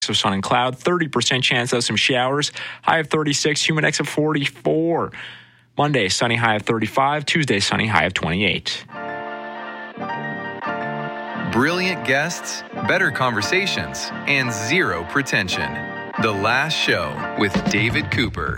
of sun and cloud, 30% chance of some showers, high of 36, humid index of 44. Monday, sunny, high of 35. Tuesday, sunny, high of 28. Brilliant guests, better conversations, and zero pretension. The Last Show with David Cooper.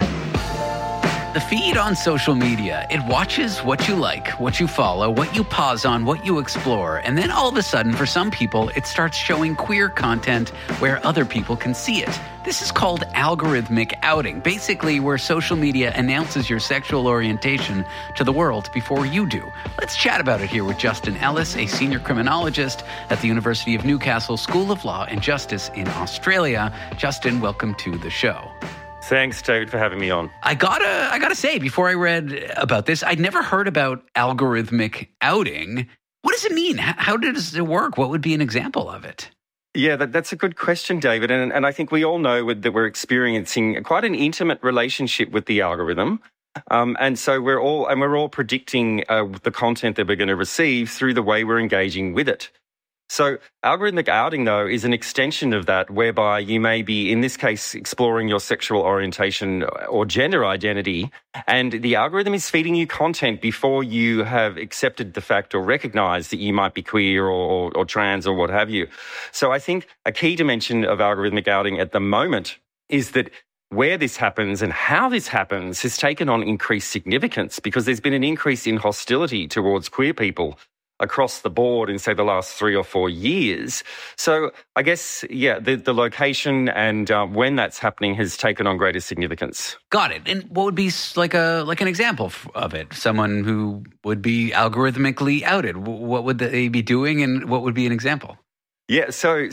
The feed on social media, it watches what you like, what you follow, what you pause on, what you explore. And then all of a sudden, for some people, it starts showing queer content where other people can see it. This is called algorithmic outing, basically where social media announces your sexual orientation to the world before you do. Let's chat about it here with Justin Ellis, a senior criminologist at the University of Newcastle School of Law and Justice in Australia. Justin, welcome to the show. Thanks, David, for having me on. I gotta say, before I read about this, I'd never heard about algorithmic outing. What does it mean? How does it work? What would be an example of it? Yeah, that's a good question, David. And I think we all know that we're experiencing quite an intimate relationship with the algorithm. And so we're all predicting the content that we're going to receive through the way we're engaging with it. So algorithmic outing, though, is an extension of that, whereby you may be, in this case, exploring your sexual orientation or gender identity, and the algorithm is feeding you content before you have accepted the fact or recognized that you might be queer or trans or what have you. So I think a key dimension of algorithmic outing at the moment is that where this happens and how this happens has taken on increased significance, because there's been an increase in hostility towards queer people across the board in, say, the last 3 or 4 years. So I guess, yeah, the location and when that's happening has taken on greater significance. Got it. And what would be like an example of it? Someone who would be algorithmically outed. What would they be doing, and what would be an example? Yeah, so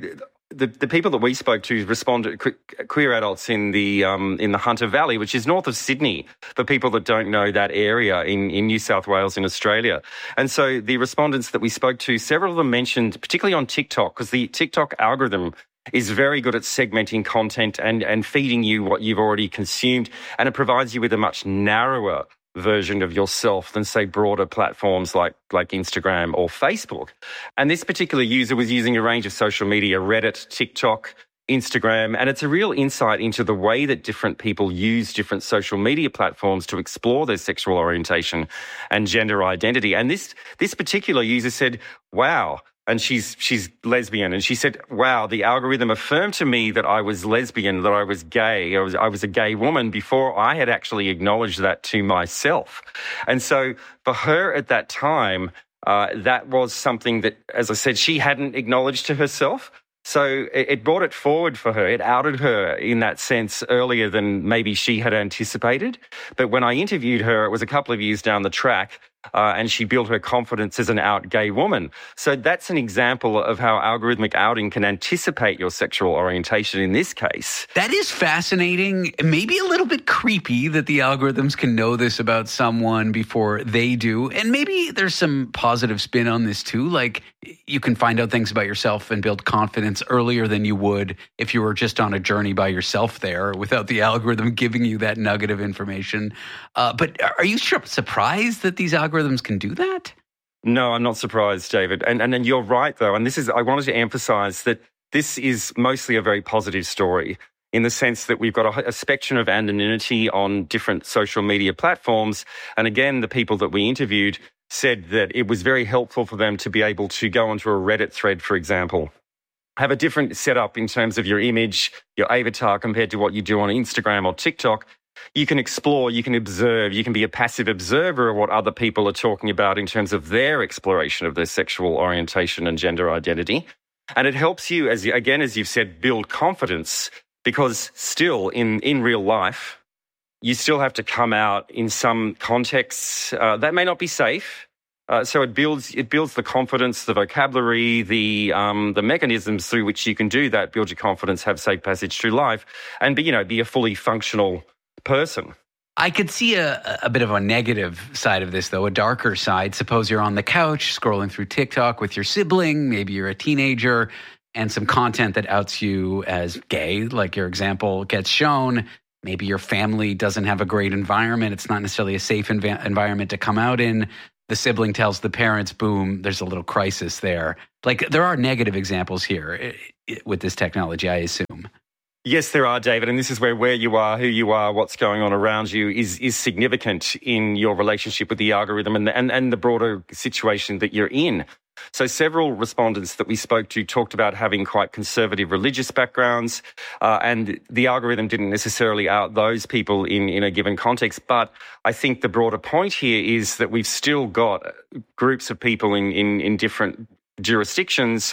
the people that we spoke to responded, queer adults in the Hunter Valley, which is north of Sydney, for people that don't know that area in New South Wales in Australia. And so the respondents that we spoke to, several of them mentioned, particularly on TikTok, because the TikTok algorithm is very good at segmenting content and feeding you what you've already consumed, and it provides you with a much narrower version of yourself than, say, broader platforms like Instagram or Facebook. And this particular user was using a range of social media, Reddit, TikTok, Instagram, and it's a real insight into the way that different people use different social media platforms to explore their sexual orientation and gender identity. And this particular user said, wow, and she's lesbian, and she said, wow, the algorithm affirmed to me that I was lesbian, that I was gay, I was a gay woman before I had actually acknowledged that to myself. And so for her at that time, that was something that, as I said, she hadn't acknowledged to herself. So it brought it forward for her. It outed her in that sense earlier than maybe she had anticipated. But when I interviewed her, it was a couple of years down the track, and she built her confidence as an out gay woman. So that's an example of how algorithmic outing can anticipate your sexual orientation in this case. That is fascinating, maybe a little bit creepy that the algorithms can know this about someone before they do. And maybe there's some positive spin on this too, like you can find out things about yourself and build confidence earlier than you would if you were just on a journey by yourself there without the algorithm giving you that nugget of information. But are you surprised that these algorithms can do that? No, I'm not surprised, David. And you're right, though. And I wanted to emphasize that this is mostly a very positive story in the sense that we've got a spectrum of anonymity on different social media platforms. And again, the people that we interviewed said that it was very helpful for them to be able to go onto a Reddit thread, for example, have a different setup in terms of your image, your avatar compared to what you do on Instagram or TikTok. You can explore, you can observe, you can be a passive observer of what other people are talking about in terms of their exploration of their sexual orientation and gender identity. And it helps you, as you've said, build confidence, because still in real life, you still have to come out in some contexts that may not be safe. So it builds the confidence, the vocabulary, the mechanisms through which you can do that, build your confidence, have safe passage through life, and be a fully functional person. I could see a bit of a negative side of this, though, a darker side. Suppose you're on the couch scrolling through TikTok with your sibling, maybe you're a teenager, and some content that outs you as gay, like your example, gets shown. Maybe your family doesn't have a great environment. It's not necessarily a safe environment to come out in. The sibling tells the parents, boom, there's a little crisis there. Like, there are negative examples here. with this technology, I assume. Yes, there are, David, and this is where you are, who you are, what's going on around you is significant in your relationship with the algorithm and the broader situation that you're in. So several respondents that we spoke to talked about having quite conservative religious backgrounds, and the algorithm didn't necessarily out those people in a given context. But I think the broader point here is that we've still got groups of people in different jurisdictions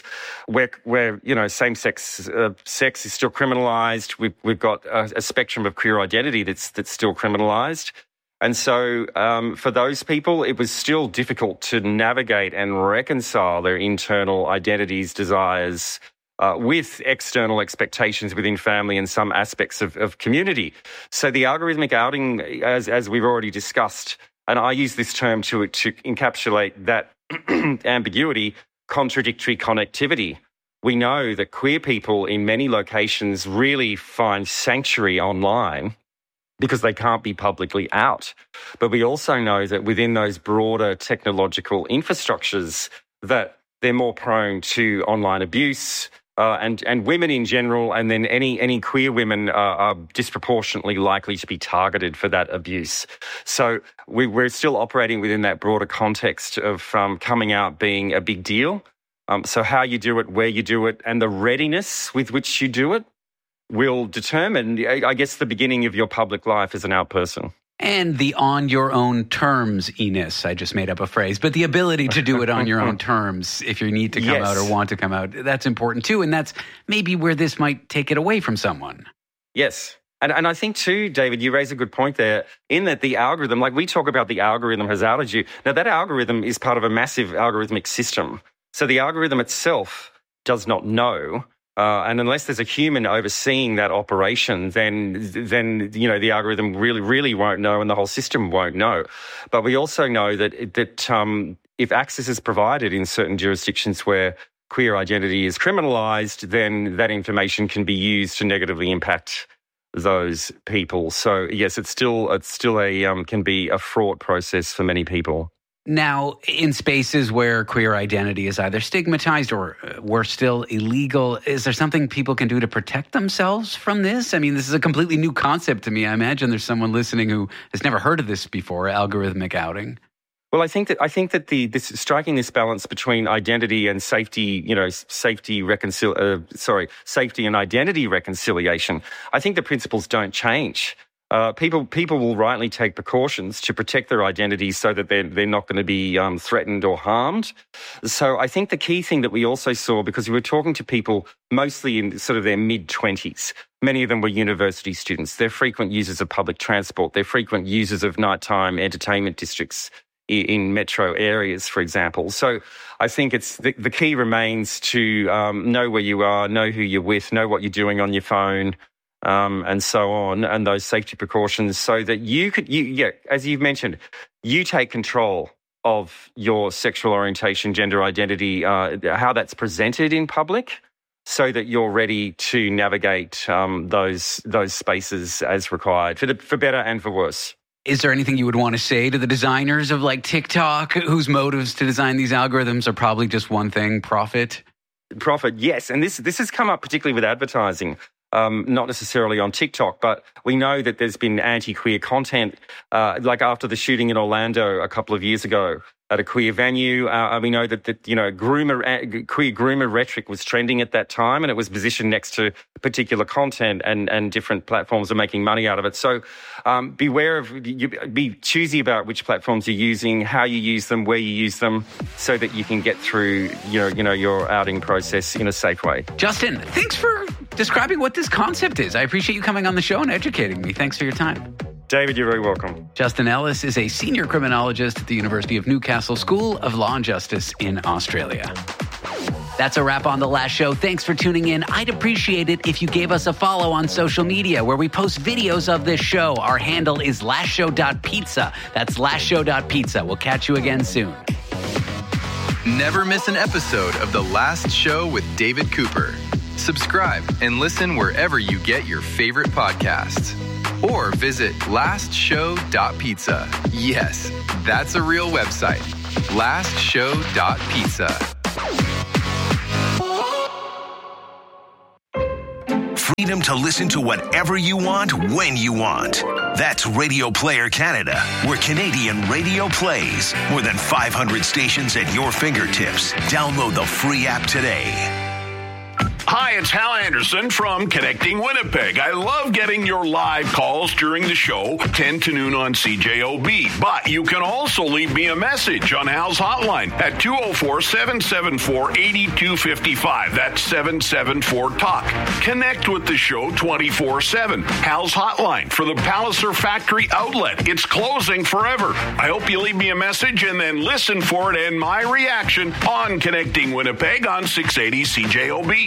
where same-sex sex is still criminalised. We've got a spectrum of queer identity that's still criminalised. And so for those people, it was still difficult to navigate and reconcile their internal identities, desires, with external expectations within family and some aspects of community. So the algorithmic outing, as we've already discussed, and I use this term to encapsulate that ambiguity, contradictory connectivity. We know that queer people in many locations really find sanctuary online because they can't be publicly out. But we also know that within those broader technological infrastructures that they're more prone to online abuse, and women in general, and then any queer women are disproportionately likely to be targeted for that abuse. So we're still operating within that broader context of coming out being a big deal. So how you do it, where you do it, and the readiness with which you do it will determine, I guess, the beginning of your public life as an out person. And the on your own terms-iness, I just made up a phrase, but the ability to do it on your own terms if you need to come out or want to come out, that's important too. And that's maybe where this might take it away from someone. Yes. And I think too, David, you raise a good point there in that the algorithm, like we talk about the algorithm has outed you. Now that algorithm is part of a massive algorithmic system. So the algorithm itself does not know. And unless there's a human overseeing that operation, then the algorithm really won't know, and the whole system won't know. But we also know that if access is provided in certain jurisdictions where queer identity is criminalised, then that information can be used to negatively impact those people. So yes, it's still can be a fraught process for many people. Now, in spaces where queer identity is either stigmatized or worse still, illegal, is there something people can do to protect themselves from this? I mean, this is a completely new concept to me. I imagine there's someone listening who has never heard of this before, algorithmic outing. Well, I think that this striking this balance between identity and safety, safety and identity reconciliation. I think the principles don't change. People will rightly take precautions to protect their identities so that they're not going to be threatened or harmed. So I think the key thing that we also saw, because we were talking to people mostly in sort of their mid-20s, many of them were university students. They're frequent users of public transport. They're frequent users of nighttime entertainment districts in metro areas, for example. So I think it's the key remains to know where you are, know who you're with, know what you're doing on your phone, and so on, and those safety precautions so that you could, as you've mentioned, you take control of your sexual orientation, gender identity, how that's presented in public, so that you're ready to navigate those spaces as required, for better and for worse. Is there anything you would want to say to the designers of like TikTok, whose motives to design these algorithms are probably just one thing, profit? Profit, yes. And this has come up particularly with advertising. Not necessarily on TikTok, but we know that there's been anti-queer content, like after the shooting in Orlando a couple of years ago at a queer venue. We know that queer groomer rhetoric was trending at that time, and it was positioned next to particular content, and different platforms are making money out of it. So be choosy about which platforms you're using, how you use them, where you use them, so that you can get through your outing process in a safe way. Justin, thanks for describing what this concept is. I appreciate you coming on the show and educating me. Thanks for your time. David, you're very welcome. Justin Ellis is a senior criminologist at the University of Newcastle School of Law and Justice in Australia. That's a wrap on The Last Show. Thanks for tuning in. I'd appreciate it if you gave us a follow on social media where we post videos of this show. Our handle is lastshow.pizza. That's lastshow.pizza. We'll catch you again soon. Never miss an episode of The Last Show with David Cooper. Subscribe and listen wherever you get your favorite podcasts. Or visit lastshow.pizza. Yes, that's a real website. Lastshow.pizza. freedom to listen to whatever you want, when you want. That's Radio Player Canada, where Canadian radio plays. More than 500 stations at your fingertips. Download the free app today. Hi, it's Hal Anderson from Connecting Winnipeg. I love getting your live calls during the show, 10 to noon on CJOB. But you can also leave me a message on Hal's hotline at 204-774-8255. That's 774-TALK. Connect with the show 24/7. Hal's hotline for the Palliser Factory outlet. It's closing forever. I hope you leave me a message and then listen for it and my reaction on Connecting Winnipeg on 680 CJOB.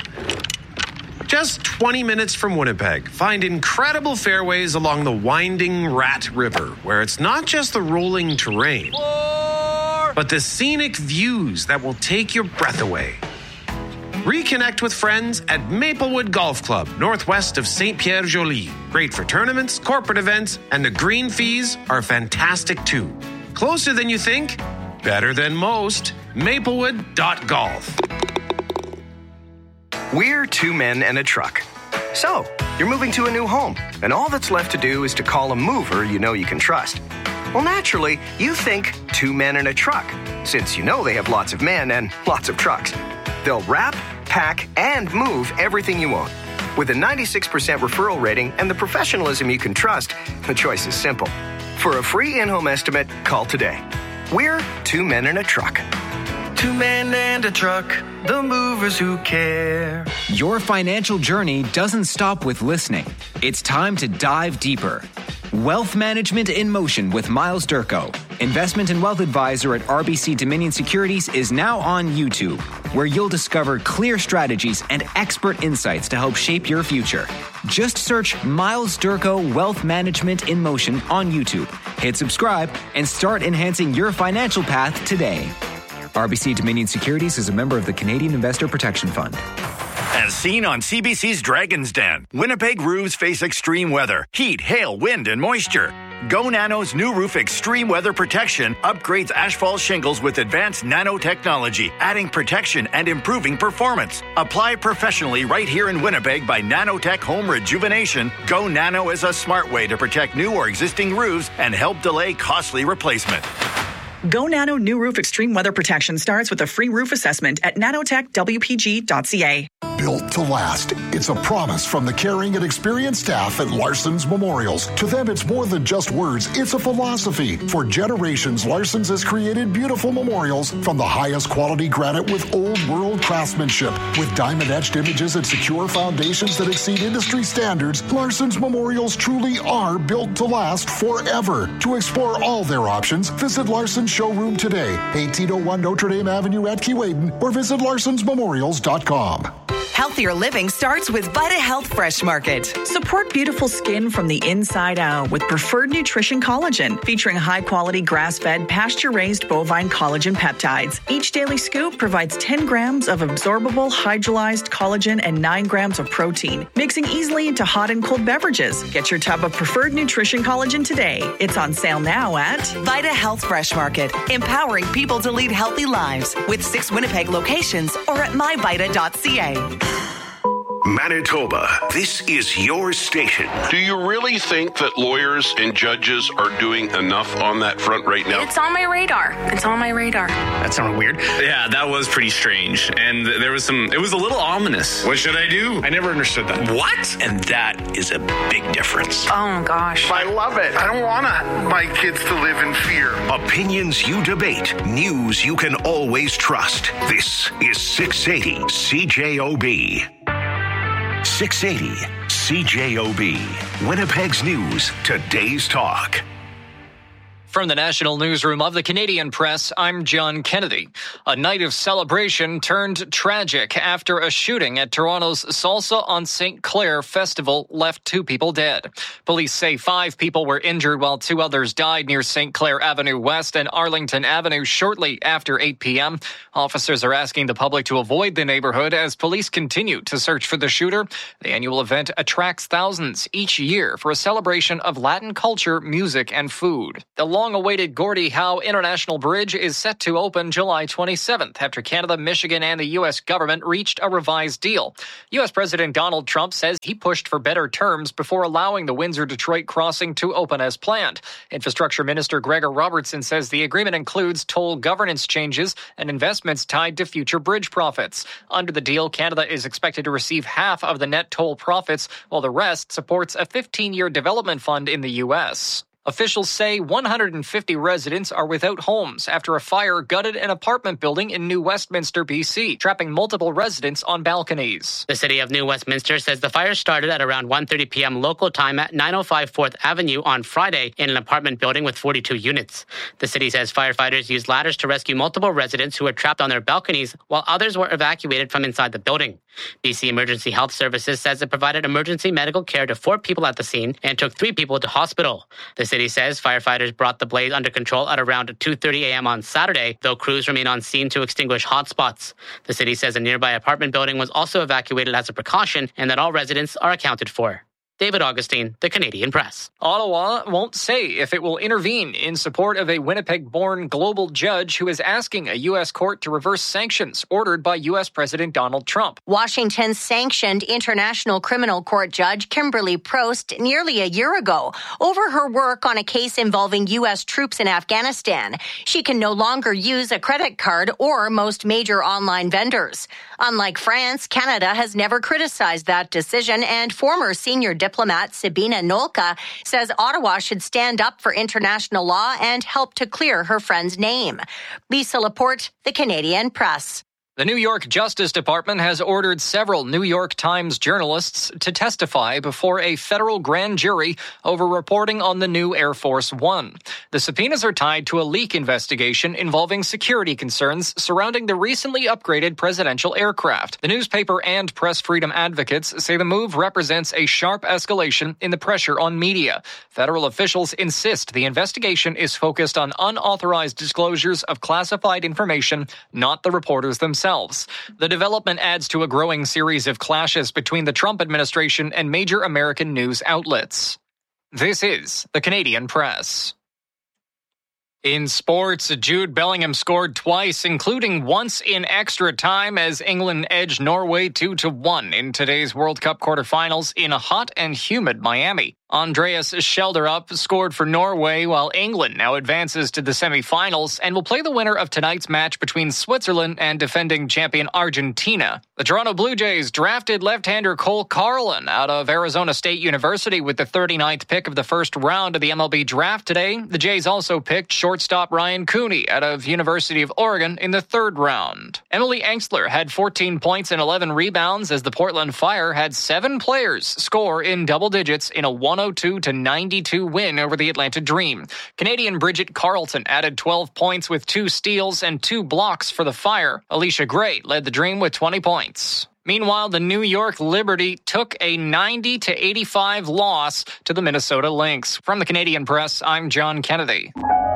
Just 20 minutes from Winnipeg, find incredible fairways along the winding Rat River, where it's not just the rolling terrain, but the scenic views that will take your breath away. Reconnect with friends at Maplewood Golf Club, northwest of Saint-Pierre-Joli. Great for tournaments, corporate events, and the green fees are fantastic too. Closer than you think, better than most. Maplewood.golf. We're two men and a truck. So, you're moving to a new home, and all that's left to do is to call a mover you know you can trust. Well, naturally, you think two men and a truck, since you know they have lots of men and lots of trucks. They'll wrap, pack, and move everything you own. With a 96% referral rating and the professionalism you can trust, the choice is simple. For a free in-home estimate, call today. We're two men and a truck. Two men and a truck, the movers who care. Your financial journey doesn't stop with listening. It's time to dive deeper. Wealth Management in Motion with Miles Durko, investment and wealth advisor at RBC Dominion Securities, is now on YouTube, where you'll discover clear strategies and expert insights to help shape your future. Just search Miles Durko Wealth Management in Motion on YouTube. Hit subscribe and start enhancing your financial path today. RBC Dominion Securities is a member of the Canadian Investor Protection Fund. As seen on CBC's Dragon's Den, Winnipeg roofs face extreme weather, heat, hail, wind, and moisture. Go Nano's new roof extreme weather protection upgrades asphalt shingles with advanced nanotechnology, adding protection and improving performance. Apply professionally right here in Winnipeg by Nanotech Home Rejuvenation. Go Nano is a smart way to protect new or existing roofs and help delay costly replacement. Go Nano New Roof Extreme Weather Protection starts with a free roof assessment at nanotechwpg.ca. Built to last. It's a promise from the caring and experienced staff at Larson's Memorials. To them, it's more than just words. It's a philosophy. For generations, Larson's has created beautiful memorials from the highest quality granite with old world craftsmanship. With diamond-etched images and secure foundations that exceed industry standards, Larson's Memorials truly are built to last forever. To explore all their options, visit Larson's showroom today, 1801 Notre Dame Avenue at Keewaydin, or visit larsonsmemorials.com. Healthier living starts with Vita Health Fresh Market. Support beautiful skin from the inside out with Preferred Nutrition Collagen, featuring high-quality grass-fed, pasture-raised bovine collagen peptides. Each daily scoop provides 10 grams of absorbable hydrolyzed collagen and 9 grams of protein, mixing easily into hot and cold beverages. Get your tub of Preferred Nutrition Collagen today. It's on sale now at Vita Health Fresh Market, empowering people to lead healthy lives with 6 Winnipeg locations or at myvita.ca. Manitoba, this is your station. Do you really think that lawyers and judges are doing enough on that front right now? It's on my radar. That sounded weird. Yeah, that was pretty strange. And there was it was a little ominous. What should I do? I never understood that. What? And that is a big difference. Oh, gosh. I love it. I don't want my kids to live in fear. Opinions you debate, news you can always trust. This is 680 CJOB. 680 CJOB. Winnipeg's News, today's talk. From the National Newsroom of the Canadian Press, I'm John Kennedy. A night of celebration turned tragic after a shooting at Toronto's Salsa on St. Clair Festival left 2 people dead. Police say 5 people were injured while 2 others died near St. Clair Avenue West and Arlington Avenue shortly after 8 p.m. Officers are asking the public to avoid the neighborhood as police continue to search for the shooter. The annual event attracts thousands each year for a celebration of Latin culture, music, and food. The long-awaited Gordie Howe International Bridge is set to open July 27th after Canada, Michigan, and the U.S. government reached a revised deal. U.S. President Donald Trump says he pushed for better terms before allowing the Windsor-Detroit crossing to open as planned. Infrastructure Minister Gregor Robertson says the agreement includes toll governance changes and investments tied to future bridge profits. Under the deal, Canada is expected to receive half of the net toll profits, while the rest supports a 15-year development fund in the U.S. Officials say 150 residents are without homes after a fire gutted an apartment building in New Westminster, BC, trapping multiple residents on balconies. The city of New Westminster says the fire started at around 1:30 p.m. local time at 905 4th Avenue on Friday in an apartment building with 42 units. The city says firefighters used ladders to rescue multiple residents who were trapped on their balconies, while others were evacuated from inside the building. BC Emergency Health Services says it provided emergency medical care to 4 people at the scene and took 3 people to hospital. The city says firefighters brought the blaze under control at around 2:30 a.m. on Saturday, though crews remain on scene to extinguish hotspots. The city says a nearby apartment building was also evacuated as a precaution and that all residents are accounted for. David Augustine, The Canadian Press. Ottawa won't say if it will intervene in support of a Winnipeg-born global judge who is asking a U.S. court to reverse sanctions ordered by U.S. President Donald Trump. Washington sanctioned International Criminal Court Judge Kimberly Prost nearly a year ago over her work on a case involving U.S. troops in Afghanistan. She can no longer use a credit card or most major online vendors. Unlike France, Canada has never criticized that decision, and former senior diplomat Sabina Nolka says Ottawa should stand up for international law and help to clear her friend's name. Lisa Laporte, The Canadian Press. The New York Justice Department has ordered several New York Times journalists to testify before a federal grand jury over reporting on the new Air Force One. The subpoenas are tied to a leak investigation involving security concerns surrounding the recently upgraded presidential aircraft. The newspaper and press freedom advocates say the move represents a sharp escalation in the pressure on media. Federal officials insist the investigation is focused on unauthorized disclosures of classified information, not the reporters themselves. The development adds to a growing series of clashes between the Trump administration and major American news outlets. This is The Canadian Press. In sports, Jude Bellingham scored twice, including once in extra time as England edged Norway 2-1 in today's World Cup quarterfinals in a hot and humid Miami. Andreas Schelderup scored for Norway, while England now advances to the semifinals and will play the winner of tonight's match between Switzerland and defending champion Argentina. The Toronto Blue Jays drafted left-hander Cole Carlin out of Arizona State University with the 39th pick of the first round of the MLB draft today. The Jays also picked shortstop Ryan Cooney out of University of Oregon in the 3rd round. Emily Engstler had 14 points and 11 rebounds as the Portland Fire had 7 players score in double digits in a 102-92 win over the Atlanta Dream. Canadian Bridget Carlton added 12 points with 2 steals and 2 blocks for the Fire. Alicia Gray led the Dream with 20 points. Meanwhile, the New York Liberty took a 90-85 loss to the Minnesota Lynx. From the Canadian Press, I'm John Kennedy.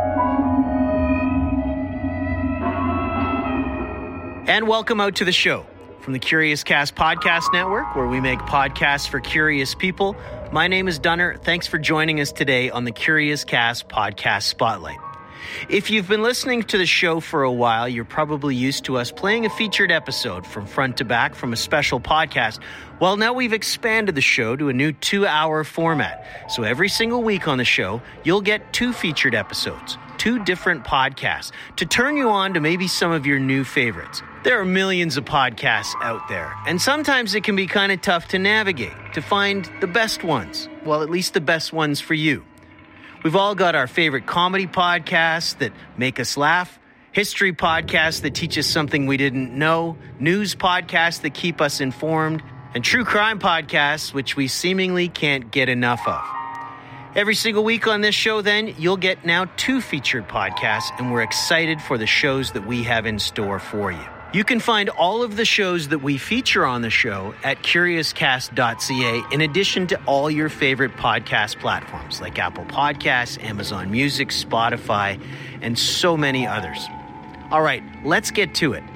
And welcome out to the show. From the Curious Cast Podcast Network, where we make podcasts for curious people, my name is Dunner. Thanks for joining us today on the Curious Cast Podcast Spotlight. If you've been listening to the show for a while, you're probably used to us playing a featured episode from front to back from a special podcast. Well, now we've expanded the show to a new 2-hour format. So every single week on the show, you'll get 2 featured episodes, 2 different podcasts, to turn you on to maybe some of your new favorites. There are millions of podcasts out there, and sometimes it can be kind of tough to navigate, to find the best ones. Well, at least the best ones for you. We've all got our favorite comedy podcasts that make us laugh, history podcasts that teach us something we didn't know, news podcasts that keep us informed, and true crime podcasts which we seemingly can't get enough of. Every single week on this show, then, you'll get now 2 featured podcasts, and we're excited for the shows that we have in store for you. You can find all of the shows that we feature on the show at CuriousCast.ca, in addition to all your favorite podcast platforms like Apple Podcasts, Amazon Music, Spotify, and so many others. All right, let's get to it.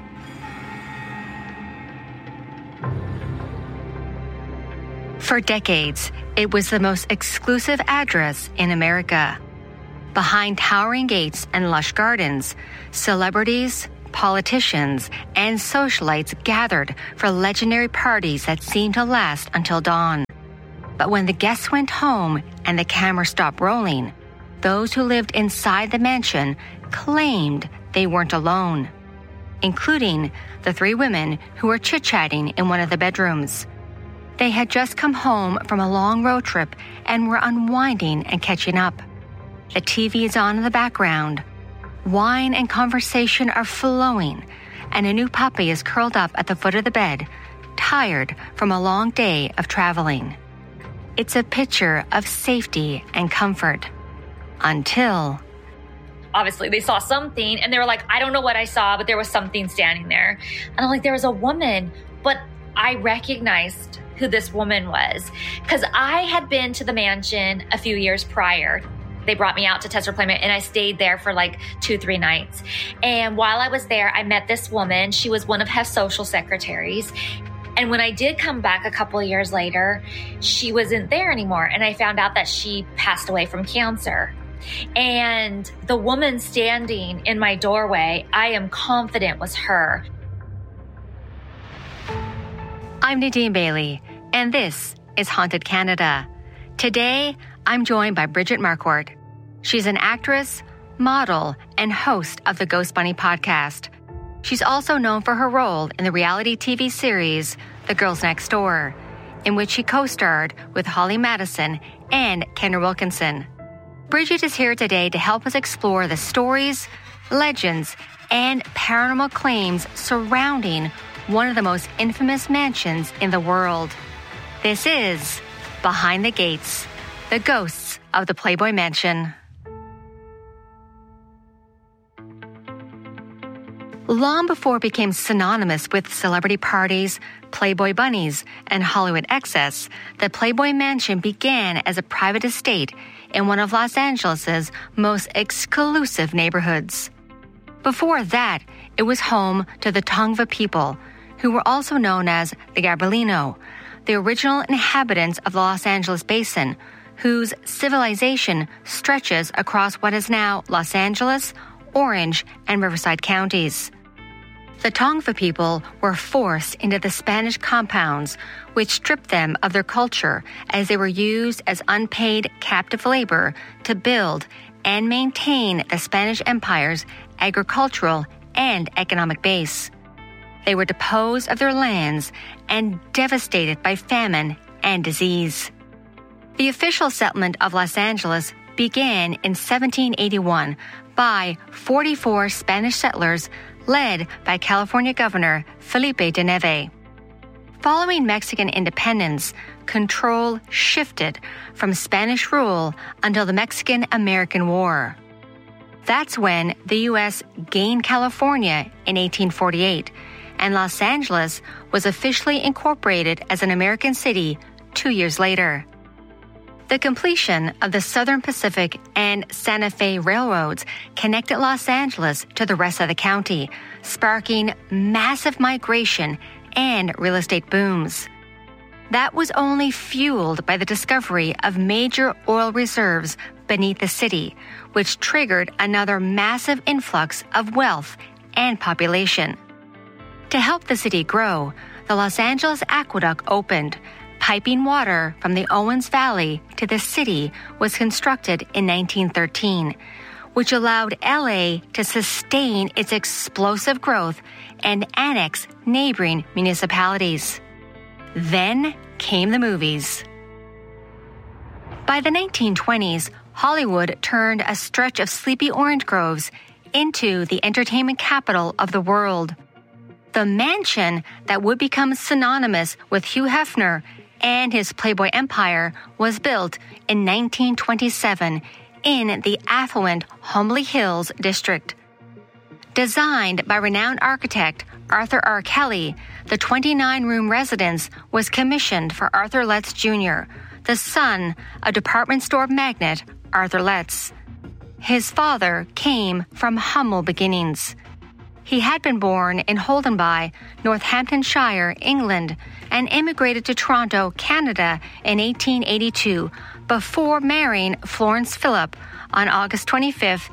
For decades, it was the most exclusive address in America. Behind towering gates and lush gardens, celebrities, politicians, and socialites gathered for legendary parties that seemed to last until dawn. But when the guests went home and the camera stopped rolling, those who lived inside the mansion claimed they weren't alone, including the 3 women who were chit-chatting in one of the bedrooms. They had just come home from a long road trip and were unwinding and catching up. The TV is on in the background. Wine and conversation are flowing, and a new puppy is curled up at the foot of the bed, tired from a long day of traveling. It's a picture of safety and comfort. Until... Obviously, they saw something, and they were like, I don't know what I saw, but there was something standing there. And I'm like, there was a woman, but I recognized who this woman was, because I had been to the mansion a few years prior. They brought me out to test for employment, and I stayed there for like 2-3 nights. And while I was there, I met this woman. She was one of Hef's social secretaries. And when I did come back a couple of years later, she wasn't there anymore. And I found out that she passed away from cancer. And the woman standing in my doorway, I am confident was her. I'm Nadine Bailey, and this is Haunted Canada. Today, I'm joined by Bridget Marquardt. She's an actress, model, and host of the Ghost Bunny podcast. She's also known for her role in the reality TV series The Girls Next Door, in which she co-starred with Holly Madison and Kendra Wilkinson. Bridget is here today to help us explore the stories, legends, and paranormal claims surrounding one of the most infamous mansions in the world. This is Behind the Gates, the ghosts of the Playboy Mansion. Long before it became synonymous with celebrity parties, Playboy bunnies, and Hollywood excess, the Playboy Mansion began as a private estate in one of Los Angeles' most exclusive neighborhoods. Before that, it was home to the Tongva people, who were also known as the Gabrielino, the original inhabitants of the Los Angeles basin, whose civilization stretches across what is now Los Angeles, Orange, and Riverside counties. The Tongva people were forced into the Spanish compounds, which stripped them of their culture as they were used as unpaid captive labor to build and maintain the Spanish Empire's agricultural and economic base. They were deposed of their lands and devastated by famine and disease. The official settlement of Los Angeles began in 1781 by 44 Spanish settlers led by California Governor Felipe de Neve. Following Mexican independence, control shifted from Spanish rule until the Mexican-American War. That's when the U.S. gained California in 1848, and Los Angeles was officially incorporated as an American city 2 years later. The completion of the Southern Pacific and Santa Fe railroads connected Los Angeles to the rest of the county, sparking massive migration and real estate booms. That was only fueled by the discovery of major oil reserves beneath the city, which triggered another massive influx of wealth and population. To help the city grow, the Los Angeles Aqueduct opened. Piping water from the Owens Valley to the city was constructed in 1913, which allowed LA to sustain its explosive growth and annex neighboring municipalities. Then came the movies. By the 1920s, Hollywood turned a stretch of sleepy orange groves into the entertainment capital of the world. The mansion that would become synonymous with Hugh Hefner and his Playboy empire was built in 1927 in the affluent Homley Hills district. Designed by renowned architect Arthur R. Kelly, the 29-room residence was commissioned for Arthur Letts Jr., the son of department store magnate Arthur Letts. His father came from humble beginnings. He had been born in Holdenby, Northamptonshire, England, and immigrated to Toronto, Canada in 1882 before marrying Florence Phillip on August 25,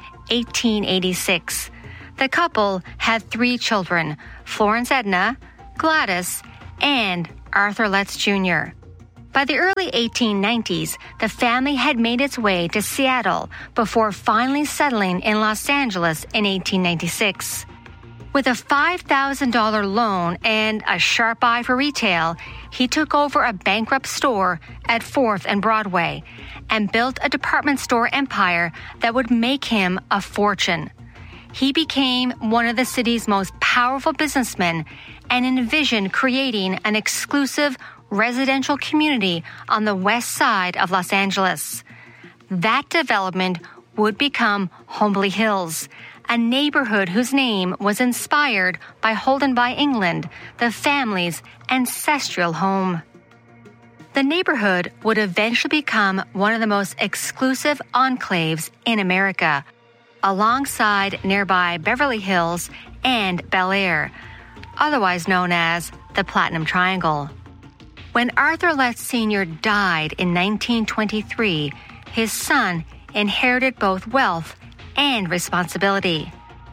1886. The couple had 3 children, Florence Edna, Gladys, and Arthur Letts Jr. By the early 1890s, the family had made its way to Seattle before finally settling in Los Angeles in 1896. With a $5,000 loan and a sharp eye for retail, he took over a bankrupt store at 4th and Broadway and built a department store empire that would make him a fortune. He became one of the city's most powerful businessmen and envisioned creating an exclusive residential community on the west side of Los Angeles. That development would become Holmby Hills, a neighborhood whose name was inspired by Holdenby, England, the family's ancestral home. The neighborhood would eventually become one of the most exclusive enclaves in America, alongside nearby Beverly Hills and Bel Air, otherwise known as the Platinum Triangle. When Arthur Letts Sr. died in 1923, his son inherited both wealth and responsibility.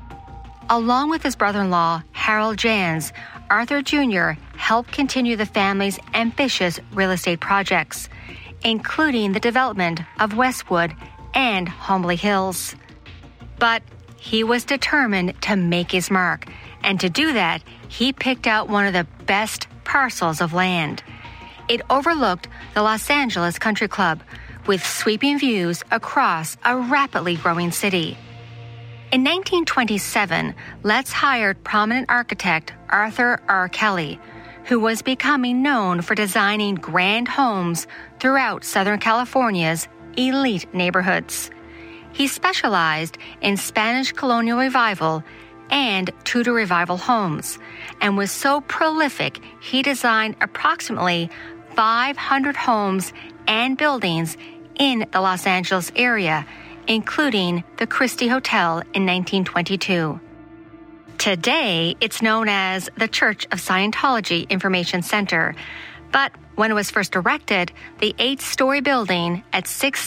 Along with his brother-in-law, Harold Jans, Arthur Jr. helped continue the family's ambitious real estate projects, including the development of Westwood and Holmby Hills. But he was determined to make his mark, and to do that, he picked out one of the best parcels of land. It overlooked the Los Angeles Country Club, with sweeping views across a rapidly growing city. In 1927, Letts hired prominent architect Arthur R. Kelly, who was becoming known for designing grand homes throughout Southern California's elite neighborhoods. He specialized in Spanish colonial revival and Tudor revival homes, and was so prolific he designed approximately 500 homes and buildings in the Los Angeles area, including the Christie Hotel in 1922. Today, it's known as the Church of Scientology Information Center, but when it was first erected, the 8-story building at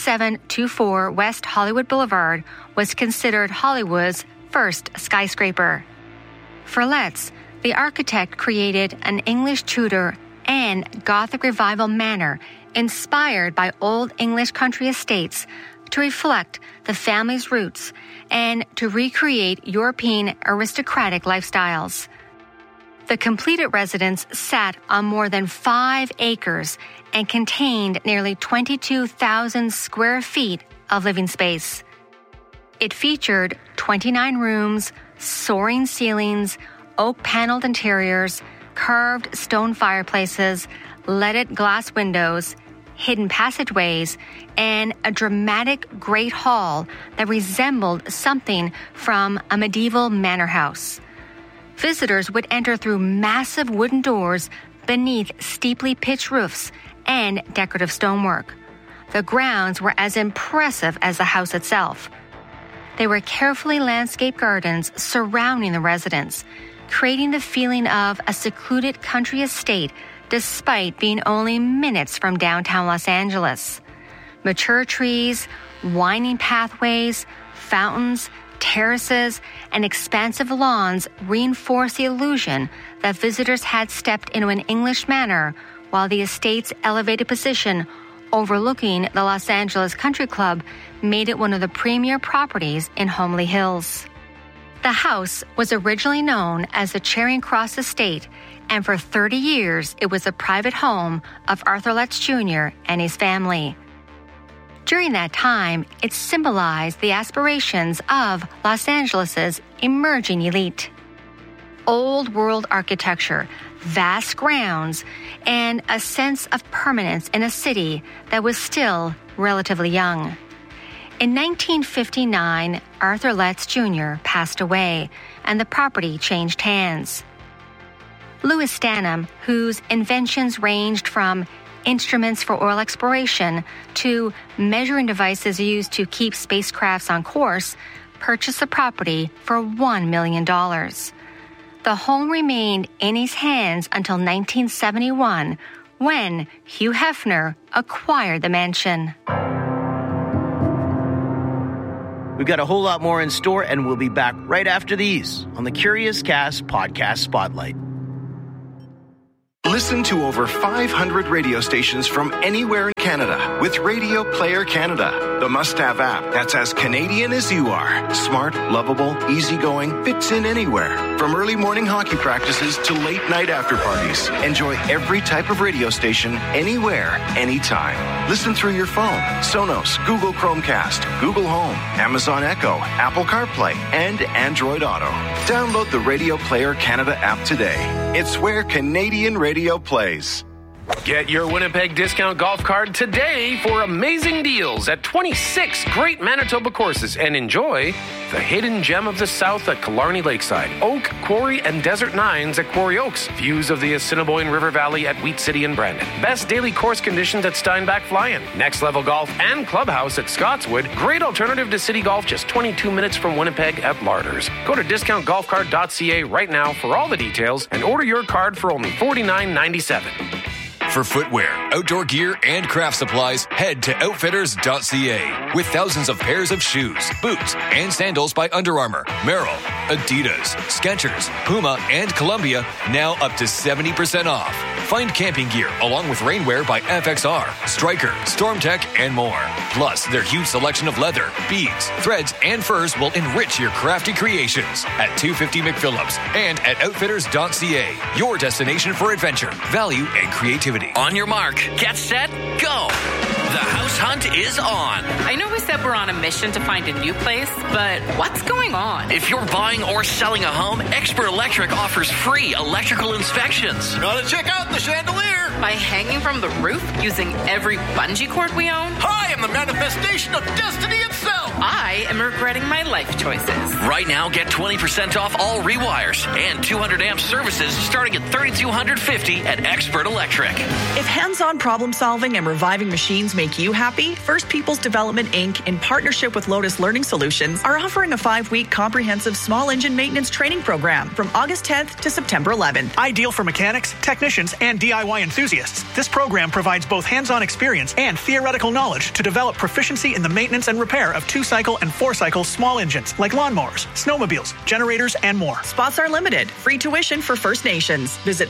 6724 West Hollywood Boulevard was considered Hollywood's first skyscraper. For Letts, the architect created an English Tudor and Gothic Revival manor inspired by Old English country estates to reflect the family's roots and to recreate European aristocratic lifestyles. The completed residence sat on more than 5 acres and contained nearly 22,000 square feet of living space. It featured 29 rooms, soaring ceilings, oak-paneled interiors, carved stone fireplaces, leaded glass windows, hidden passageways, and a dramatic great hall that resembled something from a medieval manor house. Visitors would enter through massive wooden doors beneath steeply pitched roofs and decorative stonework. The grounds were as impressive as the house itself. There were carefully landscaped gardens surrounding the residence, creating the feeling of a secluded country estate despite being only minutes from downtown Los Angeles. Mature trees, winding pathways, fountains, terraces, and expansive lawns reinforce the illusion that visitors had stepped into an English manor, while the estate's elevated position overlooking the Los Angeles Country Club made it one of the premier properties in Holmby Hills. The house was originally known as the Charing Cross Estate, and for 30 years it was a private home of Arthur Letts Jr. and his family. During that time, it symbolized the aspirations of Los Angeles' emerging elite. Old world architecture, vast grounds, and a sense of permanence in a city that was still relatively young. In 1959, Arthur Letts Jr. passed away, and the property changed hands. Louis Stanham, whose inventions ranged from instruments for oil exploration to measuring devices used to keep spacecrafts on course, purchased the property for $1 million. the home remained in his hands until 1971, when Hugh Hefner acquired the mansion. We've got a whole lot more in store, and we'll be back right after these on the Curious Cast Podcast Spotlight. Listen to over 500 radio stations from anywhere in Canada with Radio Player Canada, the must-have app that's as Canadian as you are. Smart, lovable, easygoing, fits in anywhere. From early morning hockey practices to late night after parties. Enjoy every type of radio station, anywhere, anytime. Listen through your phone, Sonos, Google Chromecast, Google Home, Amazon Echo, Apple CarPlay, and Android Auto. Download the Radio Player Canada app today. It's where Canadian radio plays. Get your Winnipeg Discount Golf Card today for amazing deals at 26 great Manitoba courses, and enjoy the hidden gem of the South at Killarney Lakeside, Oak, Quarry, and Desert Nines at Quarry Oaks, views of the Assiniboine River Valley at Wheat City and Brandon, best daily course conditions at Steinbach Flyin, Next Level Golf and Clubhouse at Scotswood, great alternative to City Golf just 22 minutes from Winnipeg at Larders. Go to discountgolfcard.ca right now for all the details and order your card for only $49.97. For footwear, outdoor gear, and craft supplies, head to Outfitters.ca. With thousands of pairs of shoes, boots, and sandals by Under Armour, Merrell, Adidas, Skechers, Puma, and Columbia, now up to 70% off. Find camping gear along with rainwear by FXR, Stryker, StormTech, and more. Plus, their huge selection of leather, beads, threads, and furs will enrich your crafty creations at 250 McPhillips and at Outfitters.ca. Your destination for adventure, value, and creativity. On your mark, get set, go! The house hunt is on. I know we said we're on a mission to find a new place, but what's going on? If you're buying or selling a home, Expert Electric offers free electrical inspections. Gotta check out the chandelier! By hanging from the roof using every bungee cord we own? I am the manifestation of destiny itself! I am regretting my life choices. Right now, get 20% off all rewires and 200 amp services starting at $3,250 at Expert Electric. If hands-on problem solving and reviving machines make you happy, First Peoples Development Inc., in partnership with Lotus Learning Solutions, are offering a 5-week comprehensive small engine maintenance training program from August 10th to September 11th. Ideal for mechanics, technicians, and DIY enthusiasts. This program provides both hands-on experience and theoretical knowledge to develop proficiency in the maintenance and repair of 2-cycle and 4-cycle small engines like lawnmowers, snowmobiles, generators, and more. Spots are limited. Free tuition for First Nations. Visit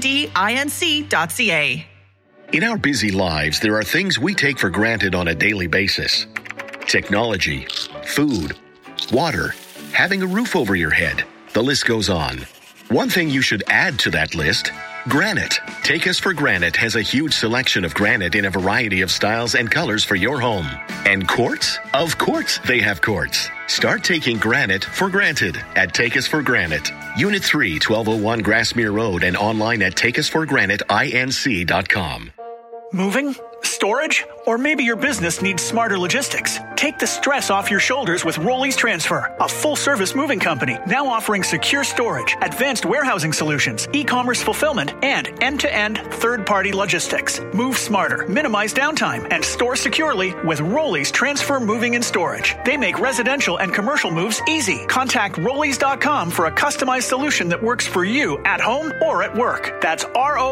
fpdinc.ca. In our busy lives, there are things we take for granted on a daily basis. Technology, food, water, having a roof over your head. The list goes on. One thing you should add to that list: granite. Take Us for Granite has a huge selection of granite in a variety of styles and colors for your home. And quartz? Of course they have quartz. Start taking granite for granted at Take Us for Granite. Unit 3, 1201 Grassmere Road, and online at takeusforgranitinc.com. Moving? Storage? Or maybe your business needs smarter logistics. Take the stress off your shoulders with Rollies Transfer, a full-service moving company now offering secure storage, advanced warehousing solutions, e-commerce fulfillment, and end-to-end third-party logistics. Move smarter, minimize downtime, and store securely with Rollies Transfer Moving and Storage. They make residential and commercial moves easy. Contact Rollies.com for a customized solution that works for you at home or at work. That's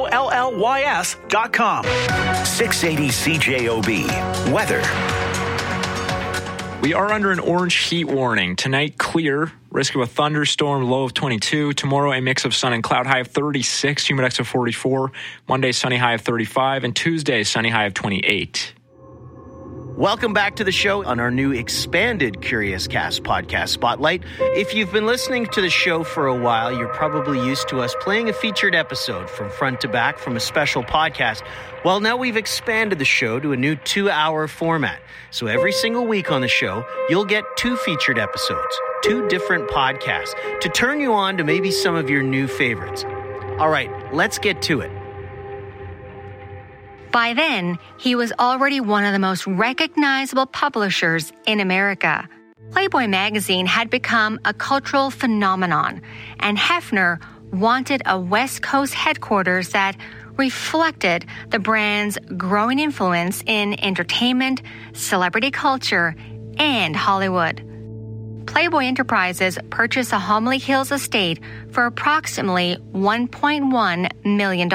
ROLLYS.com. 680 CJOB. Weather. We are under an orange heat warning. Tonight, clear. Risk of a thunderstorm, low of 22. Tomorrow, a mix of sun and cloud, high of 36. Humidex of 44. Monday, sunny, high of 35. And Tuesday, sunny, high of 28. Welcome back to the show on our new expanded Curious Cast podcast Spotlight. If you've been listening to the show for a while, you're probably used to us playing a featured episode from front to back from a special podcast. Well, now we've expanded the show to a new 2-hour format. So every single week on the show, you'll get 2 featured episodes, 2 different podcasts to turn you on to maybe some of your new favorites. All right, let's get to it. By then, he was already one of the most recognizable publishers in America. Playboy magazine had become a cultural phenomenon, and Hefner wanted a West Coast headquarters that reflected the brand's growing influence in entertainment, celebrity culture, and Hollywood. Playboy Enterprises purchased the Homley Hills estate for approximately $1.1 million.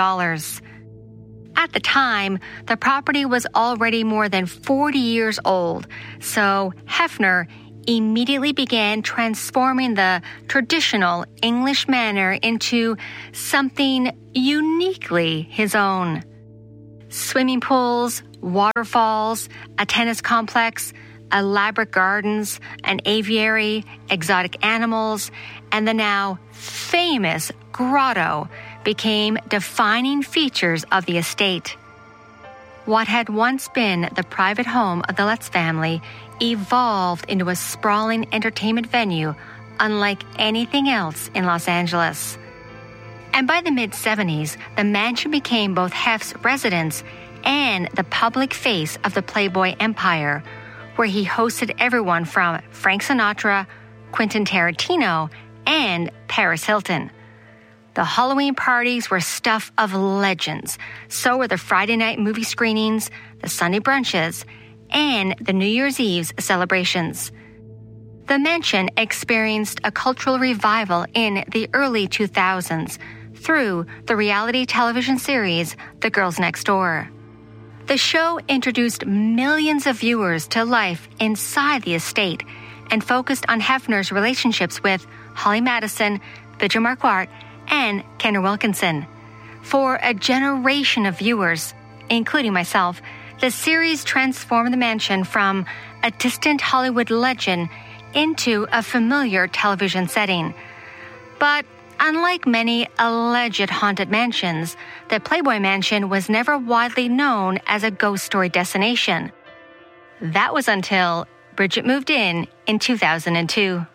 At the time, the property was already more than 40 years old, so Hefner immediately began transforming the traditional English manor into something uniquely his own. Swimming pools, waterfalls, a tennis complex, elaborate gardens, an aviary, exotic animals, and the now famous grotto became defining features of the estate. What had once been the private home of the Letts family evolved into a sprawling entertainment venue unlike anything else in Los Angeles. And by the mid-70s, the mansion became both Hef's residence and the public face of the Playboy empire, where he hosted everyone from Frank Sinatra, Quentin Tarantino, and Paris Hilton. The Halloween parties were stuff of legends. So were the Friday night movie screenings, the Sunday brunches, and the New Year's Eve celebrations. The mansion experienced a cultural revival in the early 2000s through the reality television series The Girls Next Door. The show introduced millions of viewers to life inside the estate and focused on Hefner's relationships with Holly Madison, Vigil Marquardt, and Kenner Wilkinson. For a generation of viewers, including myself, the series transformed the mansion from a distant Hollywood legend into a familiar television setting. But unlike many alleged haunted mansions, the Playboy Mansion was never widely known as a ghost story destination. That was until Bridget moved in 2002.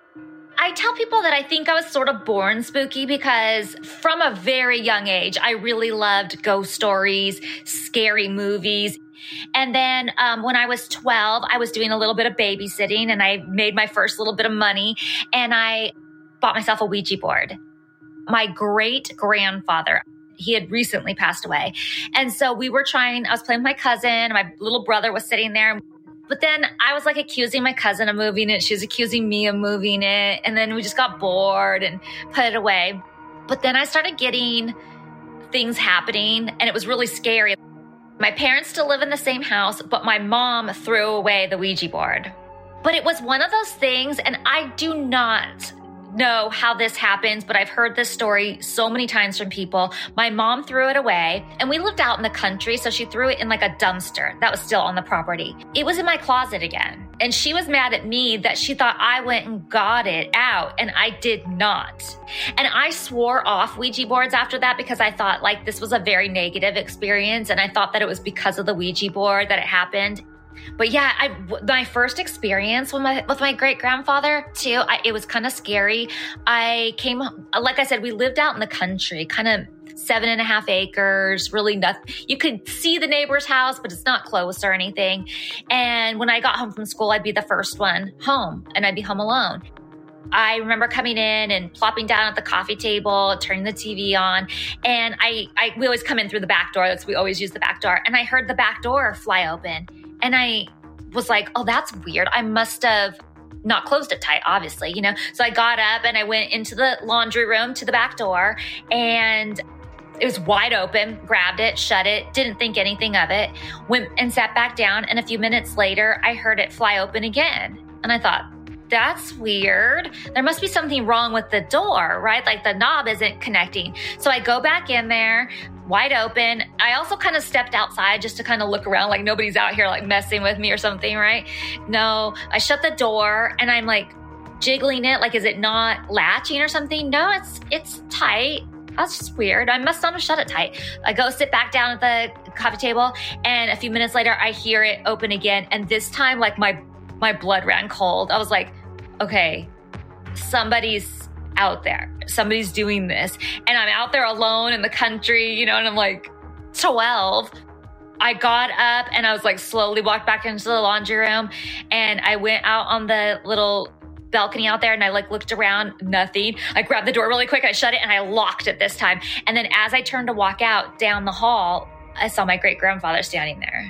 I tell people that I think I was sort of born spooky because from a very young age, I really loved ghost stories, scary movies. And then when I was 12, I was doing a little bit of babysitting and I made my first little bit of money and I bought myself a Ouija board. My great-grandfather, he had recently passed away. And so I was playing with my cousin, my little brother was sitting there. But then I was like accusing my cousin of moving it. She was accusing me of moving it. And then we just got bored and put it away. But then I started getting things happening and it was really scary. My parents still live in the same house, but my mom threw away the Ouija board. But it was one of those things, and I do not know how this happens, but I've heard this story so many times from people. My mom threw it away, and we lived out in the country, so she threw it in like a dumpster that was still on the property. It was in my closet again, and she was mad at me that she thought I went and got it out, and I did not. And I swore off Ouija boards after that because I thought like this was a very negative experience, and I thought that it was because of the Ouija board that it happened. But yeah, my first experience with my great-grandfather too, it was kind of scary. I came, like I said, we lived out in the country, kind of 7.5 acres, really nothing. You could see the neighbor's house, but it's not close or anything. And when I got home from school, I'd be the first one home and I'd be home alone. I remember coming in and plopping down at the coffee table, turning the TV on, and we always come in through the back door. We always use the back door. And I heard the back door fly open. And I was like, oh, that's weird. I must have not closed it tight, obviously, you know? So I got up and I went into the laundry room to the back door and it was wide open, grabbed it, shut it, didn't think anything of it, went and sat back down. And a few minutes later, I heard it fly open again. And I thought, that's weird. There must be something wrong with the door, right? Like the knob isn't connecting. So I go back in there, wide open. I also kind of stepped outside just to kind of look around like nobody's out here like messing with me or something, right? No, I shut the door and I'm like jiggling it. Like, is it not latching or something? No, it's tight. That's just weird. I must not have shut it tight. I go sit back down at the coffee table and a few minutes later I hear it open again. And this time like my blood ran cold. I was like, okay, somebody's out there. Somebody's doing this. And I'm out there alone in the country, you know, and I'm like 12. I got up and I was like slowly walked back into the laundry room and I went out on the little balcony out there and I like looked around, nothing. I grabbed the door really quick, I shut it and I locked it this time. And then as I turned to walk out down the hall, I saw my great-grandfather standing there.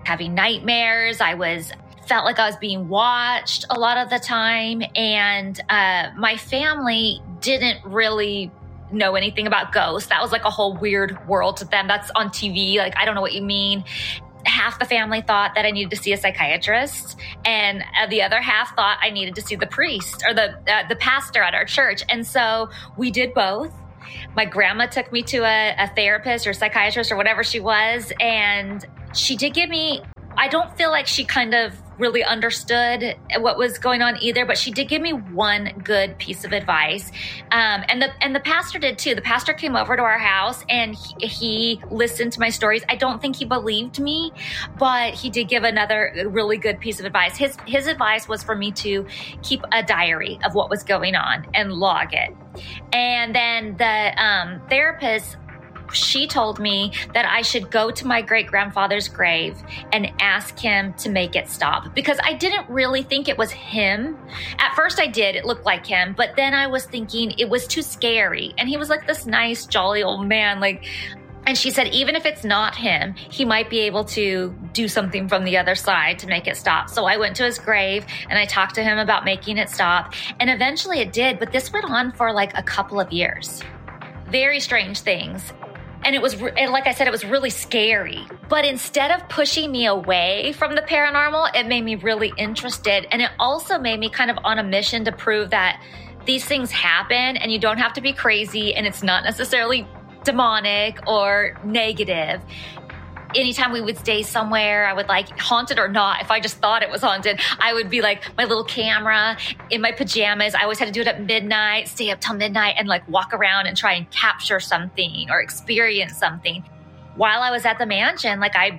having nightmares. Felt like I was being watched a lot of the time. And my family didn't really know anything about ghosts. That was like a whole weird world to them. That's on TV. Like, I don't know what you mean. Half the family thought that I needed to see a psychiatrist, and the other half thought I needed to see the priest or the pastor at our church. And so we did both. My grandma took me to a therapist or psychiatrist or whatever she was, and she did give me, I don't feel like she kind of really understood what was going on either, but she did give me one good piece of advice. And the pastor did too. The pastor came over to our house and he listened to my stories. I don't think he believed me, but he did give another really good piece of advice. His advice was for me to keep a diary of what was going on and log it. And then the therapist, she told me that I should go to my great-grandfather's grave and ask him to make it stop, because I didn't really think it was him. At first I did. It looked like him. But then I was thinking it was too scary. And he was like this nice, jolly old man. And she said, even if it's not him, he might be able to do something from the other side to make it stop. So I went to his grave and I talked to him about making it stop. And eventually it did. But this went on for like a couple of years. Very strange things. And like I said, it was really scary. But instead of pushing me away from the paranormal, it made me really interested. And it also made me kind of on a mission to prove that these things happen and you don't have to be crazy and it's not necessarily demonic or negative. Anytime we would stay somewhere, I would haunted or not, if I just thought it was haunted, I would be like my little camera in my pajamas. I always had to do it at midnight, stay up till midnight and walk around and try and capture something or experience something. While I was at the mansion,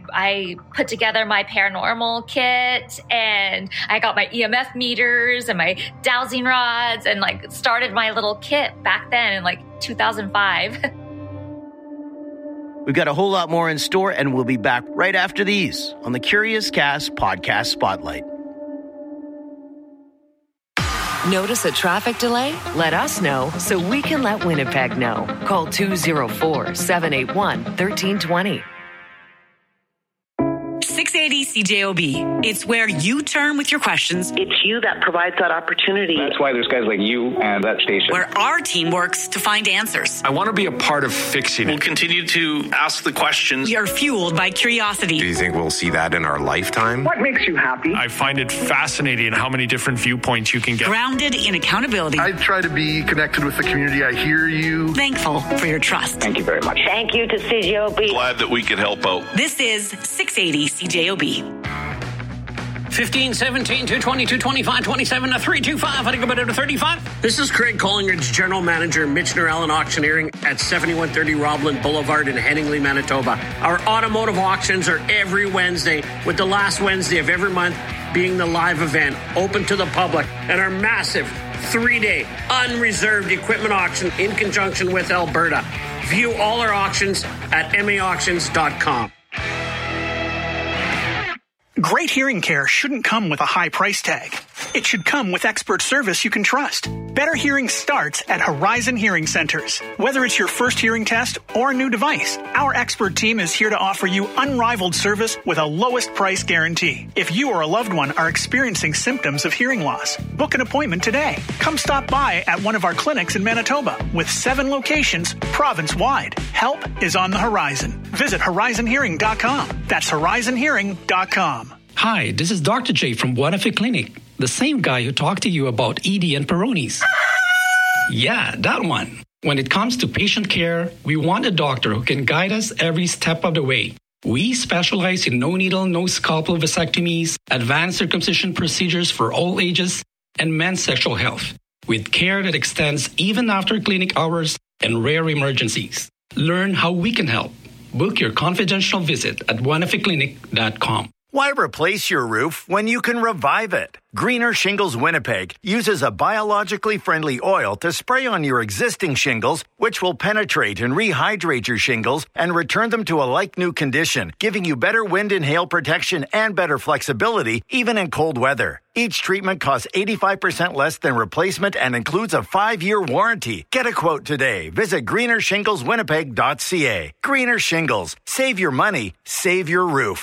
I put together my paranormal kit and I got my EMF meters and my dowsing rods and started my little kit back then in 2005. We've got a whole lot more in store, and we'll be back right after these on the Curious Cast Podcast Spotlight. Notice a traffic delay? Let us know so we can let Winnipeg know. Call 204-781-1320. 680 CJOB. It's where you turn with your questions. It's you that provides that opportunity. That's why there's guys like you and that station. Where our team works to find answers. I want to be a part of fixing it. We'll continue to ask the questions. We are fueled by curiosity. Do you think we'll see that in our lifetime? What makes you happy? I find it fascinating how many different viewpoints you can get. Grounded in accountability. I try to be connected with the community. I hear you. Thankful for your trust. Thank you very much. Thank you to CJOB. Glad that we could help out. This is 680 CJOB. 15, 17, 220, 225, 27, 325. I think about it to 35. This is Craig Collingridge, General Manager, Michener Allen Auctioneering at 7130 Robland Boulevard in Headingley, Manitoba. Our automotive auctions are every Wednesday, with the last Wednesday of every month being the live event, open to the public, and our massive 3-day unreserved equipment auction in conjunction with Alberta. View all our auctions at maauctions.com. Great hearing care shouldn't come with a high price tag. It should come with expert service you can trust. Better hearing starts at Horizon Hearing Centers. Whether it's your first hearing test or a new device, our expert team is here to offer you unrivaled service with a lowest price guarantee. If you or a loved one are experiencing symptoms of hearing loss, book an appointment today. Come stop by at one of our clinics in Manitoba with 7 locations province-wide. Help is on the horizon. Visit horizonhearing.com. That's horizonhearing.com. Hi, this is Dr. J from Buenafe Clinic, the same guy who talked to you about ED and Peyronie's. Yeah, that one. When it comes to patient care, we want a doctor who can guide us every step of the way. We specialize in no-needle, no-scalpel vasectomies, advanced circumcision procedures for all ages, and men's sexual health, with care that extends even after clinic hours and rare emergencies. Learn how we can help. Book your confidential visit at buenafeclinic.com. Why replace your roof when you can revive it? Greener Shingles Winnipeg uses a biologically friendly oil to spray on your existing shingles, which will penetrate and rehydrate your shingles and return them to a like-new condition, giving you better wind and hail protection and better flexibility, even in cold weather. Each treatment costs 85% less than replacement and includes a 5-year warranty. Get a quote today. Visit greenershingleswinnipeg.ca. Greener Shingles. Save your money. Save your roof.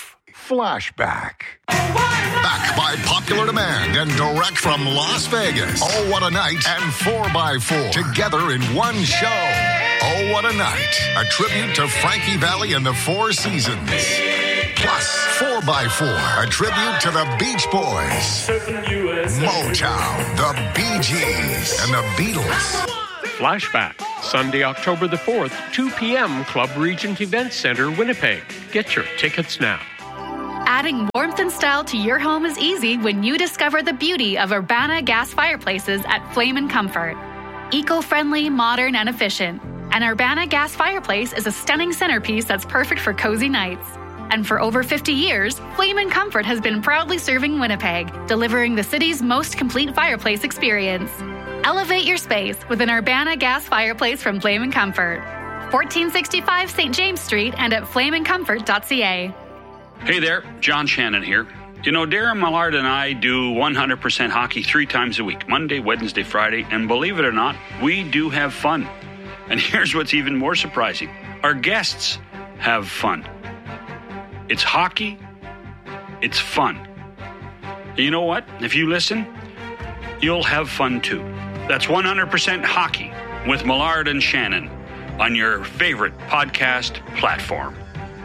Flashback. Back by popular demand and direct from Las Vegas. Oh, what a night and 4x4 together in one show. Oh, what a night. A tribute to Frankie Valli and the Four Seasons. Plus, 4x4, a tribute to the Beach Boys, Motown, the Bee Gees, and the Beatles. Flashback, Sunday, October the 4th, 2 p.m., Club Regent Event Center, Winnipeg. Get your tickets now. Adding warmth and style to your home is easy when you discover the beauty of Urbana gas fireplaces at Flame & Comfort. Eco-friendly, modern, and efficient. An Urbana gas fireplace is a stunning centerpiece that's perfect for cozy nights. And for over 50 years, Flame & Comfort has been proudly serving Winnipeg, delivering the city's most complete fireplace experience. Elevate your space with an Urbana gas fireplace from Flame & Comfort. 1465 St. James Street and at flameandcomfort.ca. Hey there, John Shannon here. You know, Darren Millard and I do 100% hockey 3 times a week, Monday, Wednesday, Friday, and believe it or not, we do have fun. And here's what's even more surprising. Our guests have fun. It's hockey. It's fun. You know what? If you listen, you'll have fun too. That's 100% hockey with Millard and Shannon on your favorite podcast platform.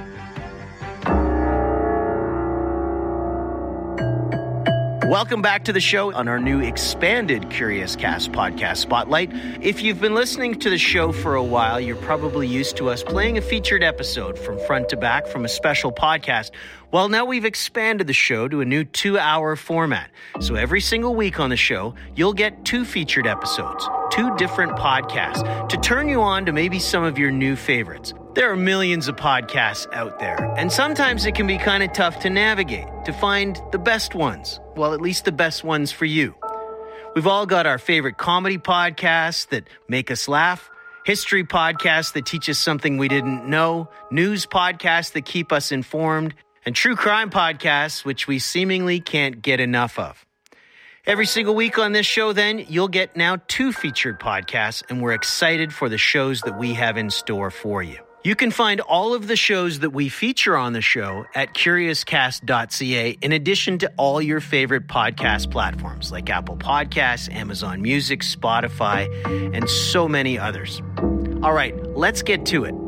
Welcome back to the show on our new expanded Curious Cast podcast spotlight. If you've been listening to the show for a while, you're probably used to us playing a featured episode from front to back from a special podcast. Well, now we've expanded the show to a new 2-hour format. So every single week on the show, you'll get 2 featured episodes, 2 different podcasts to turn you on to maybe some of your new favorites. There are millions of podcasts out there, and sometimes it can be kind of tough to navigate, to find the best ones. Well, at least the best ones for you. We've all got our favorite comedy podcasts that make us laugh, history podcasts that teach us something we didn't know, news podcasts that keep us informed, and true crime podcasts, which we seemingly can't get enough of. Every single week on this show, then, you'll get now 2 featured podcasts, and we're excited for the shows that we have in store for you. You can find all of the shows that we feature on the show at CuriousCast.ca, in addition to all your favorite podcast platforms like Apple Podcasts, Amazon Music, Spotify, and so many others. All right, let's get to it.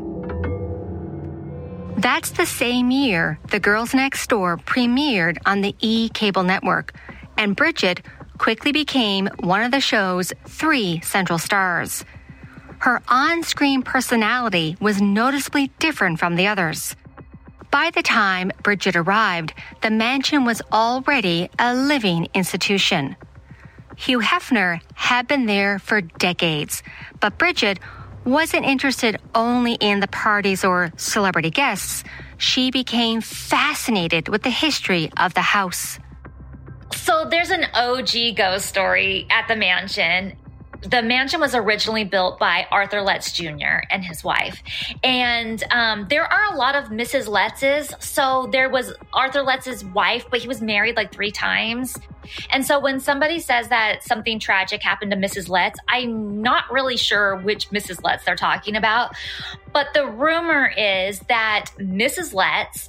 That's the same year The Girls Next Door premiered on the E! Cable network, and Bridget quickly became one of the show's 3 central stars. Her on-screen personality was noticeably different from the others. By the time Bridget arrived, the mansion was already a living institution. Hugh Hefner had been there for decades, but Bridget wasn't interested only in the parties or celebrity guests. She became fascinated with the history of the house. So there's an OG ghost story at the mansion. The mansion was originally built by Arthur Letts Jr. and his wife. And there are a lot of Mrs. Lettses. So there was Arthur Letts' wife, but he was married like 3 times. And so when somebody says that something tragic happened to Mrs. Letts, I'm not really sure which Mrs. Letts they're talking about. But the rumor is that Mrs. Letts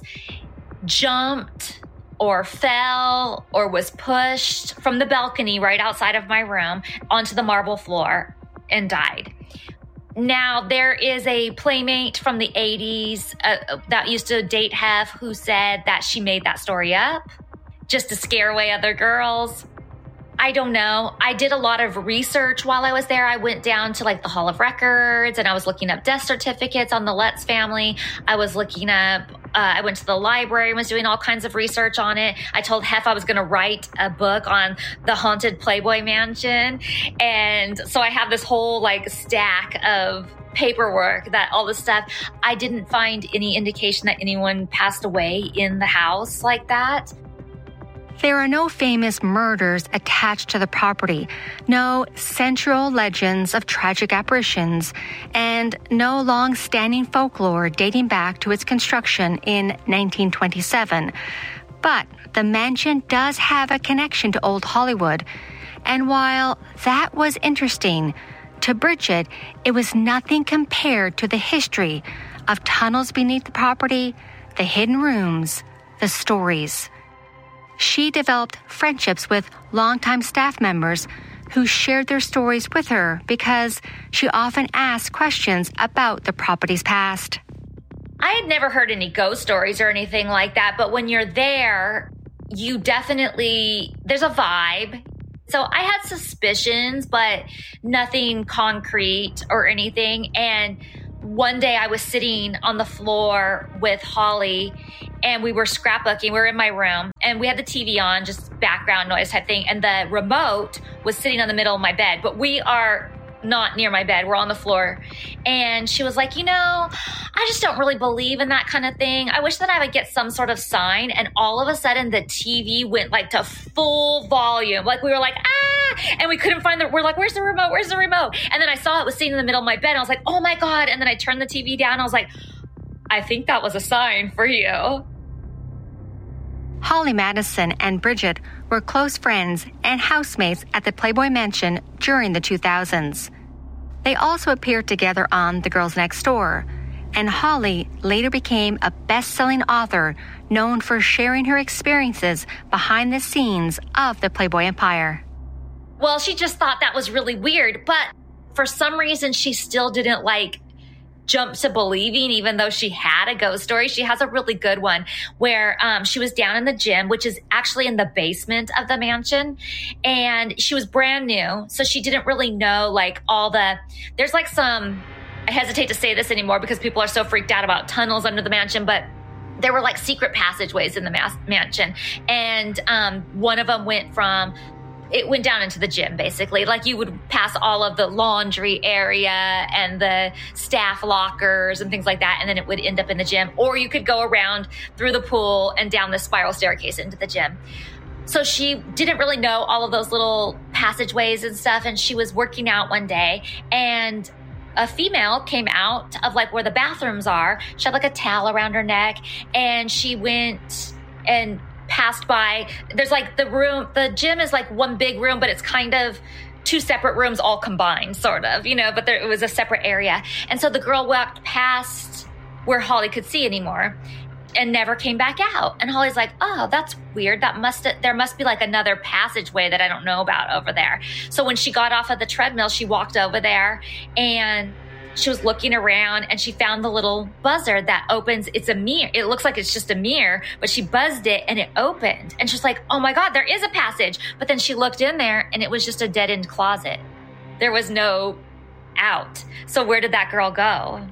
jumped or fell or was pushed from the balcony right outside of my room onto the marble floor and died. Now, there is a playmate from the 80s that used to date Hef who said that she made that story up just to scare away other girls. I don't know. I did a lot of research while I was there. I went down to like the Hall of Records and I was looking up death certificates on the Letts family. I was looking up, I went to the library and was doing all kinds of research on it. I told Hef I was going to write a book on the haunted Playboy Mansion. And so I have this whole like stack of paperwork, that all this stuff. I didn't find any indication that anyone passed away in the house like that. There are no famous murders attached to the property, no central legends of tragic apparitions, and no long-standing folklore dating back to its construction in 1927. But the mansion does have a connection to Old Hollywood, and while that was interesting, to Bridget, it was nothing compared to the history of tunnels beneath the property, the hidden rooms, the stories. She developed friendships with longtime staff members who shared their stories with her because she often asked questions about the property's past. I had never heard any ghost stories or anything like that, but when you're there, you definitely, there's a vibe. So I had suspicions, but nothing concrete or anything. And one day I was sitting on the floor with Holly and we were scrapbooking. We were in my room and we had the TV on, just background noise type thing. And the remote was sitting on the middle of my bed, but we are not near my bed. We're on the floor. And she was like, I just don't really believe in that kind of thing. I wish that I would get some sort of sign. And all of a sudden the TV went like to full volume. Like we were like, and we couldn't find we're like, where's the remote? Where's the remote? And then I saw it was sitting in the middle of my bed. And I was like, oh my God. And then I turned the TV down. And I was like, I think that was a sign for you. Holly Madison and Bridget were close friends and housemates at the Playboy Mansion during the 2000s. They also appeared together on The Girls Next Door, and Holly later became a best-selling author known for sharing her experiences behind the scenes of the Playboy empire. Well, she just thought that was really weird, but for some reason she still didn't jump to believing, even though she had a ghost story. She has a really good one where she was down in the gym, which is actually in the basement of the mansion, and she was brand new, so she didn't really know there's some, I hesitate to say this anymore because people are so freaked out about tunnels under the mansion, but there were secret passageways in the mansion, and one of them went down into the gym, basically. You would pass all of the laundry area and the staff lockers and things like that, and then it would end up in the gym. Or you could go around through the pool and down the spiral staircase into the gym. So she didn't really know all of those little passageways and stuff, and she was working out one day, and a female came out of where the bathrooms are. She had a towel around her neck, and she went and passed by. There's the gym is one big room, but it's kind of two separate rooms all combined, sort of, but it was a separate area. And so the girl walked past where Holly could see anymore and never came back out. And Holly's like, oh, that's weird. There must be another passageway that I don't know about over there. So when she got off of the treadmill, she walked over there and she was looking around and she found the little buzzer that opens. It's a mirror. It looks like it's just a mirror, but she buzzed it and it opened. And she's like, oh my God, there is a passage. But then she looked in there and it was just a dead-end closet. There was no out. So where did that girl go?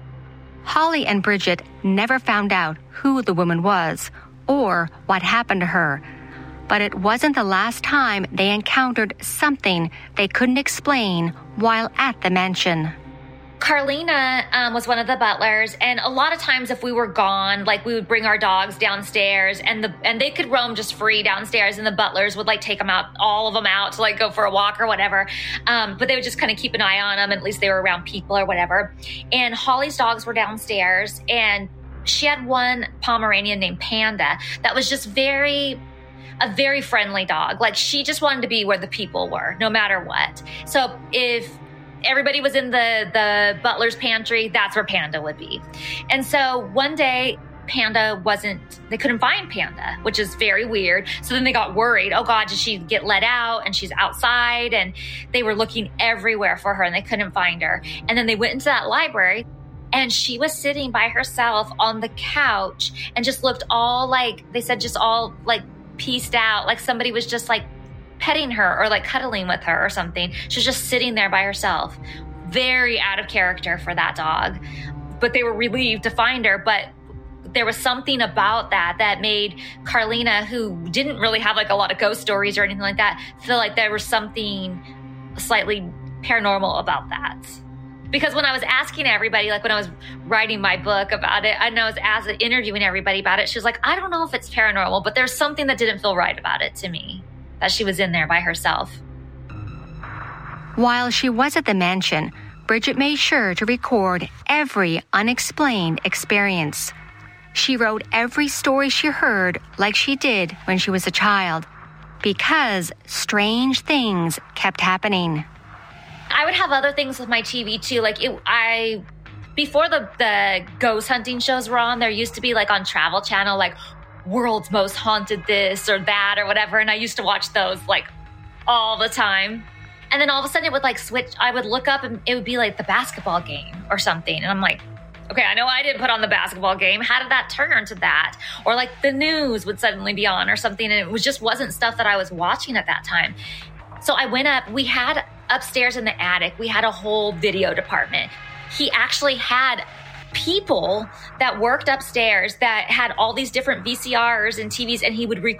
Holly and Bridget never found out who the woman was or what happened to her. But it wasn't the last time they encountered something they couldn't explain while at the mansion. Carlina was one of the butlers, and a lot of times if we were gone, we would bring our dogs downstairs, and they could roam just free downstairs, and the butlers would take them out, all of them out to go for a walk or whatever. But they would just kind of keep an eye on them, and at least they were around people or whatever. And Holly's dogs were downstairs, and she had one Pomeranian named Panda that was just a very friendly dog. She just wanted to be where the people were, no matter what. So if everybody was in the butler's pantry, that's where Panda would be. And so one day, they couldn't find Panda, which is very weird. So then they got worried. Oh God, did she get let out? And she's outside. And they were looking everywhere for her and they couldn't find her. And then they went into that library and she was sitting by herself on the couch and just looked all pieced out. Somebody was just petting her or cuddling with her or something. She was just sitting there by herself. Very out of character for that dog. But they were relieved to find her. But there was something about that made Carlina, who didn't really have a lot of ghost stories or anything like that, feel like there was something slightly paranormal about that. Because when I was asking everybody, when I was writing my book about it, and I was interviewing everybody about it, she was like, I don't know if it's paranormal, but there's something that didn't feel right about it to me. That she was in there by herself. While she was at the mansion, Bridget made sure to record every unexplained experience. She wrote every story she heard like she did when she was a child, because strange things kept happening. I would have other things with my TV too. Before the ghost hunting shows were on, there used to be on Travel Channel, world's most haunted this or that or whatever. And I used to watch those like all the time. And then all of a sudden it would like switch. I would look up and it would be like the basketball game or something. And I'm like, okay, I know I didn't put on the basketball game. How did that turn to that? Or like the news would suddenly be on or something. And it just wasn't stuff that I was watching at that time. So I went up. We had upstairs in the attic, we had a whole video department. He actually had people that worked upstairs that had all these different VCRs and TVs, and he would